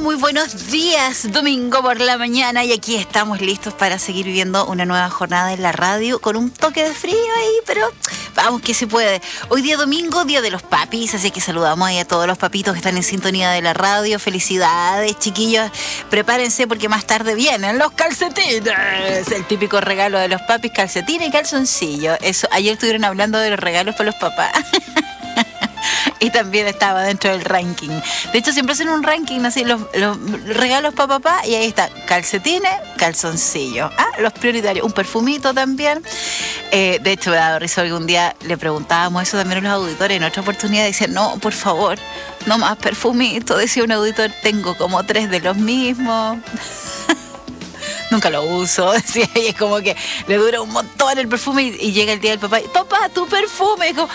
muy buenos días, domingo por la mañana, y aquí estamos listos para seguir viviendo una nueva jornada en la radio con un toque de frío ahí, pero vamos que se puede. Hoy día domingo, día de los papis, así que saludamos ahí a todos los papitos que están en sintonía de la radio. Felicidades, chiquillos, prepárense porque más tarde vienen los calcetines, el típico regalo de los papis, calcetines y calzoncillo. Eso, ayer estuvieron hablando de los regalos para los papás. Y también estaba dentro del ranking. De hecho, siempre hacen un ranking, así, los regalos para papá, y ahí está, calcetines, calzoncillo. Los prioritarios. Un perfumito también. De hecho, me ha dado risa que un día le preguntábamos eso también a los auditores. En otra oportunidad decían, no, por favor, no más perfumito. Decía un auditor, tengo como 3 de los mismos. Nunca lo uso, decía, y es como que le dura un montón el perfume y llega el día del papá y, papá, tu perfume, y como,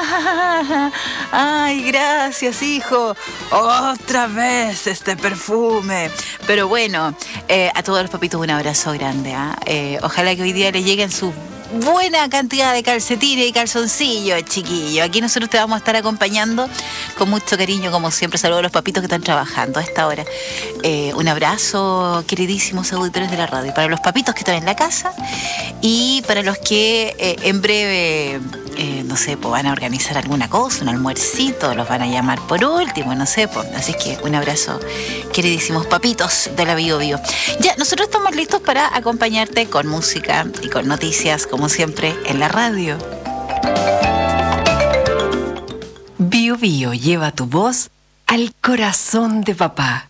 ay, gracias, hijo, otra vez este perfume. Pero bueno, a todos los papitos un abrazo grande, ojalá que hoy día le lleguen sus buena cantidad de calcetines y calzoncillos, chiquillos. Aquí nosotros te vamos a estar acompañando con mucho cariño, como siempre. Saludos a los papitos que están trabajando a esta hora. Un abrazo, queridísimos auditores de la radio. Para los papitos que están en la casa y para los que en breve, no sé, pues van a organizar alguna cosa, un almuercito, los van a llamar por último, no sé, pues. Así que un abrazo, queridísimos papitos de la Bio Bio. Ya, nosotros estamos listos para acompañarte con música y con noticias, como siempre, en la radio. Bio Bio lleva tu voz al corazón de papá.